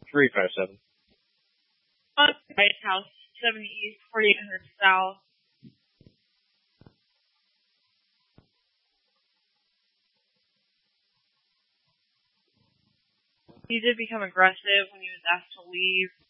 357. White House, 70 East, 4800 South. He did become aggressive when he was asked to leave.